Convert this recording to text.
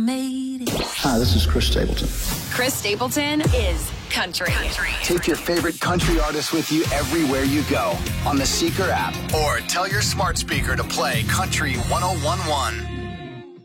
made it. Hi, this is Chris Stapleton. Chris Stapleton is country. Take your favorite country artist with you everywhere you go on the Seeker app, or tell your smart speaker to play Country 1011.